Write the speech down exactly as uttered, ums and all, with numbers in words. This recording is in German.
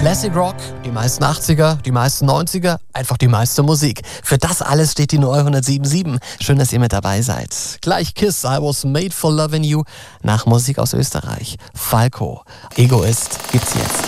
Classic Rock, die meisten achtziger, die meisten neunziger, einfach die meiste Musik. Für das alles steht die neue hundertsieben Komma sieben. Schön, dass ihr mit dabei seid. Gleich Kiss, I Was Made for Loving You, nach Musik aus Österreich. Falco, Egoist gibt's jetzt.